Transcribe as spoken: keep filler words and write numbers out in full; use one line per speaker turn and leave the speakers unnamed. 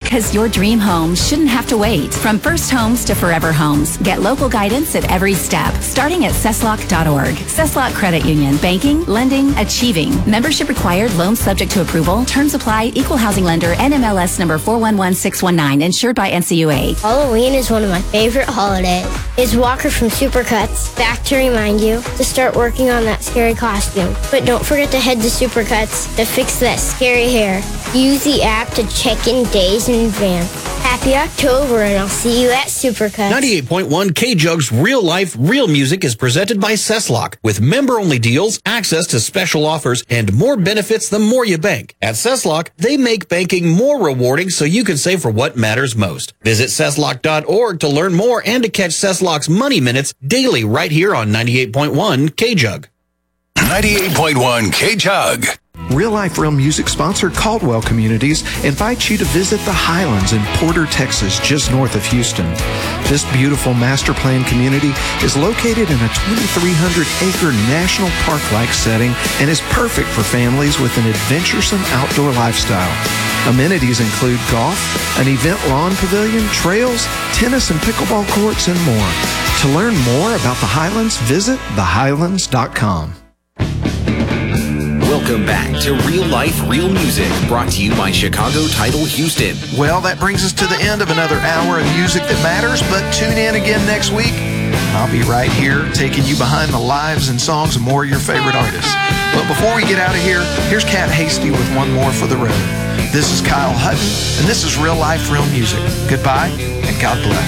Because your dream home shouldn't have to wait. From first homes to forever homes, get local guidance at every step, starting at ceslock dot org. Ceslock Credit Union. Banking, lending, achieving. Membership required. Loan subject to approval. Terms apply. Equal housing lender. N M L S number four one one six one nine. Insured by N C U A.
Halloween is one of my favorite holidays. It's Walker from Supercuts back to remind you to start working on that scary costume. But don't forget to head to Supercuts to fix that scary hair. Use the app to check in days in advance. Happy October, and I'll see you at Supercuts.
ninety-eight point one K-Jug's Real Life, Real Music is presented by Ceslock, with member-only deals, access to special offers, and more benefits the more you bank. At Ceslock, they make banking more rewarding so you can save for what matters most. Visit ceslock dot org to learn more and to catch Ceslock's Money Minutes daily right here on ninety-eight point one K-Jug.
ninety-eight point one K-Jug.
Real Life, Real Music sponsor Caldwell Communities invites you to visit the Highlands in Porter, Texas, just north of Houston. This beautiful master plan community is located in a twenty-three hundred acre national park-like setting and is perfect for families with an adventuresome outdoor lifestyle. Amenities include golf, an event lawn pavilion, trails, tennis and pickleball courts, and more. To learn more about the Highlands, visit the highlands dot com.
Welcome back to Real Life, Real Music, brought to you by Chicago Title Houston.
Well, that brings us to the end of another hour of music that matters, but tune in again next week. I'll be right here taking you behind the lives and songs of more of your favorite artists. But before we get out of here, here's Cat Hasty with one more for the road. This is Kyle Hutton, and this is Real Life, Real Music. Goodbye, and God bless.